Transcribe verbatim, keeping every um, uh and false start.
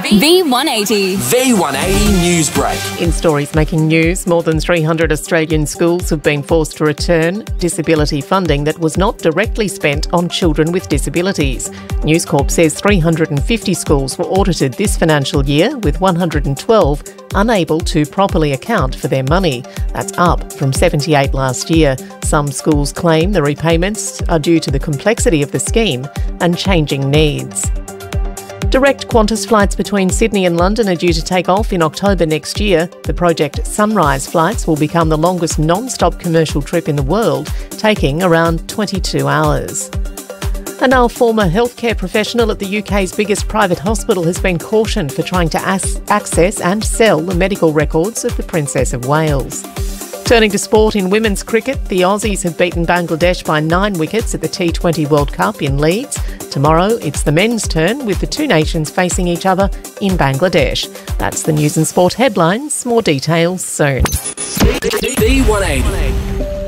V one eighty. V one eighty News Break. In stories making news, more than three hundred Australian schools have been forced to return disability funding that was not directly spent on children with disabilities. News Corp says three hundred fifty schools were audited this financial year, with one hundred twelve unable to properly account for their money. That's up from seventy-eight last year. Some schools claim the repayments are due to the complexity of the scheme and changing needs. Direct Qantas flights between Sydney and London are due to take off in October next year. The Project Sunrise flights will become the longest non-stop commercial trip in the world, taking around twenty-two hours. And now, a former healthcare professional at the U K's biggest private hospital has been cautioned for trying to as- access and sell the medical records of the Princess of Wales. Turning to sport, in women's cricket, the Aussies have beaten Bangladesh by nine wickets at the T twenty World Cup in Leeds. Tomorrow, it's the men's turn, with the two nations facing each other in Bangladesh. That's the news and sport headlines. More details soon. V one eighty.